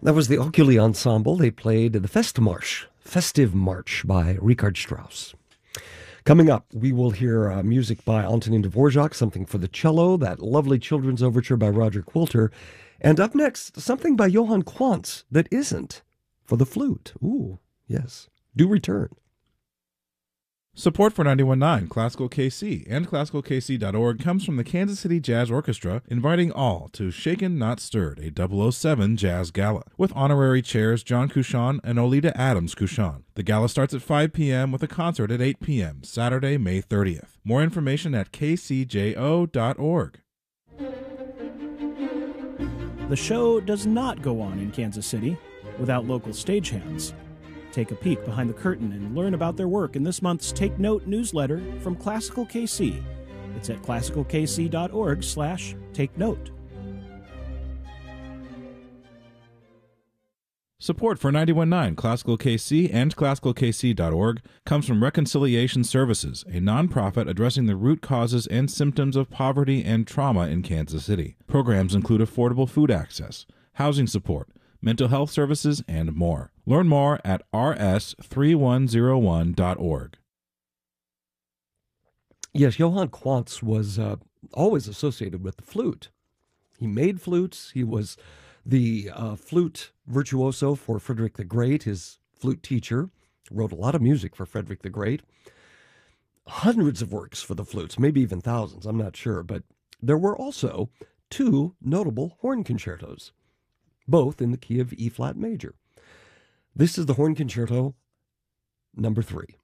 That was the Oculi Ensemble. They played the Festive March by Richard Strauss. Coming up, we will hear music by Antonin Dvorak, something for the cello, that lovely children's overture by Roger Quilter. And up next, something by Johann Quantz that isn't for the flute. Ooh, yes. Do return. Support for 91.9 Classical KC and ClassicalKC.org comes from the Kansas City Jazz Orchestra, inviting all to Shaken Not Stirred, a 007 Jazz Gala, with honorary chairs John Couchon and Olita Adams Couchon. The gala starts at 5 p.m. with a concert at 8 p.m., Saturday, May 30th. More information at kcjo.org. The show does not go on in Kansas City without local stagehands. Take a peek behind the curtain and learn about their work in this month's Take Note newsletter from Classical KC. It's at classicalkc.org/take note. Support for 91.9 Classical KC and ClassicalKC.org comes from Reconciliation Services, a nonprofit addressing the root causes and symptoms of poverty and trauma in Kansas City. Programs include affordable food access, housing support, mental health services, and more. Learn more at rs3101.org. Yes, Johann Quantz was always associated with the flute. He made flutes. He was the flute virtuoso for Frederick the Great, his flute teacher. Wrote a lot of music for Frederick the Great. Hundreds of works for the flutes, maybe even thousands, I'm not sure. But there were also two notable horn concertos, both in the key of E-flat major. This is the Horn Concerto number 3.